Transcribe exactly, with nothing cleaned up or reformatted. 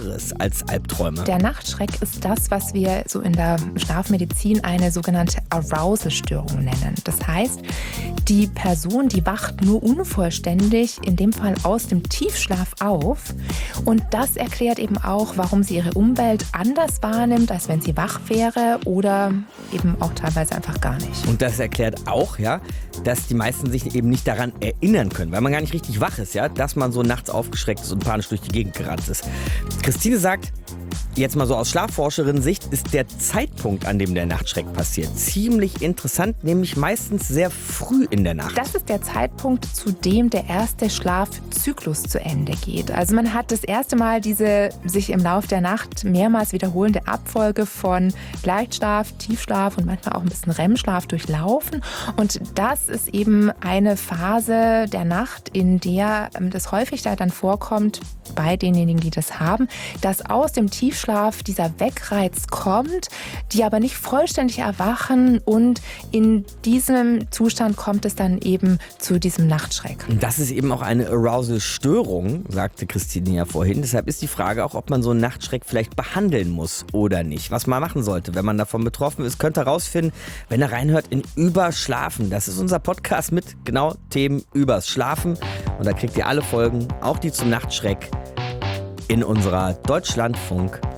anderes als Albträume. Der Nachtschreck ist das, was wir so in der Schlafmedizin eine sogenannte Arousal-Störung nennen. Das heißt, die Person, die wacht nur unvollständig, in dem Fall aus dem Tiefschlaf auf. Und das erklärt eben auch, warum sie ihre Umwelt anders wahrnimmt, als wenn sie wach wäre oder eben auch teilweise einfach gar nicht. Und das erklärt auch, ja, dass die meisten sich eben nicht daran erinnern können, weil man gar nicht richtig wach ist, ja, dass man so nachts aufgeschreckt ist und panisch durch die Gegend gerannt ist. Christine sagt, jetzt mal so aus Schlafforscherin-Sicht ist der Zeitpunkt, an dem der Nachtschreck passiert, ziemlich interessant, nämlich meistens sehr früh in der Nacht. Das ist der Zeitpunkt, zu dem der erste Schlafzyklus zu Ende geht. Also man hat das erste Mal diese sich im Laufe der Nacht mehrmals wiederholende Abfolge von Leichtschlaf, Tiefschlaf und manchmal auch ein bisschen R E M-Schlaf durchlaufen. Und das ist eben eine Phase der Nacht, in der das häufig da dann vorkommt, bei denjenigen, die das haben, dass aus dem Tiefschlaf dieser Wegreiz kommt, die aber nicht vollständig erwachen und in diesem Zustand kommt es dann eben zu diesem Nachtschreck. Das ist eben auch eine Arousal-Störung, sagte Christine ja vorhin. Deshalb ist die Frage auch, ob man so einen Nachtschreck vielleicht behandeln muss oder nicht. Was man machen sollte, wenn man davon betroffen ist, könnt ihr herausfinden, wenn ihr reinhört in Überschlafen. Das ist unser Podcast mit genau Themen übers Schlafen. Und da kriegt ihr alle Folgen, auch die zum Nachtschreck, in unserer Deutschlandfunk